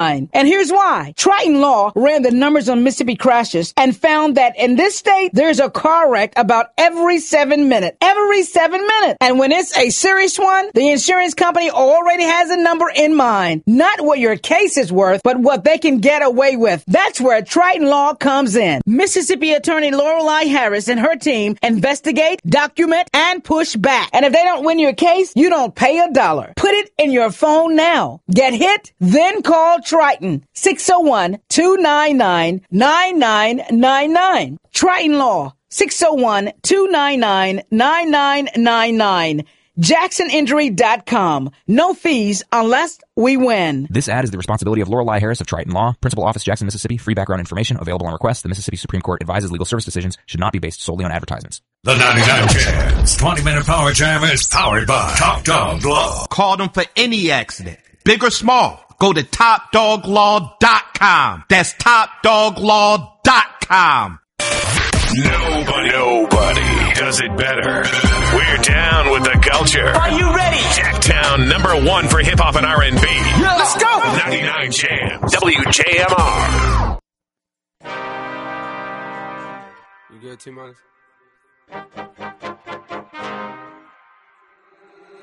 line. And here's why. Triton Law ran the numbers on Mississippi crashes and found that in this state, there's a car wreck about every 7 minutes. Every 7 minutes. And when it's a serious one, the insurance company already has a number in mind. Not what your case is worth, but what they can get away with. That's where Triton Law comes in. Mississippi attorney Lorelei Harris and her team investigate, document, and push back. And if they don't win your case, you don't pay $1. Put it in your phone now. Get hit, then call Triton. 601-299-9999. Triton Law. 601-299-9999. JacksonInjury.com. No fees unless we win. This ad is the responsibility of Lorelei Harris of Triton Law, Principal Office, Jackson, Mississippi. Free background information available on request. The Mississippi Supreme Court advises legal service decisions should not be based solely on advertisements. The 99 Jams 20-minute power jam is powered by Top Dog Law. Call them for any accident, big or small. Go to TopDogLaw.com. That's TopDogLaw.com. Nobody does it better. We're down with the culture. Are you ready? Jacktown #1 for hip hop and R&B. Yeah, let's go. 99 Jams. WJMR. You good, T-Minus?